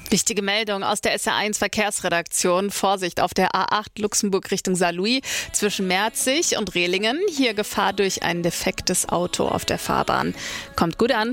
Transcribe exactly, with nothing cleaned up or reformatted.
Wichtige Meldung aus der S R eins Verkehrsredaktion. Vorsicht auf der A acht Luxemburg Richtung Saarlouis zwischen Merzig und Rehlingen. Hier Gefahr durch ein defektes Auto auf der Fahrbahn. Kommt gut an.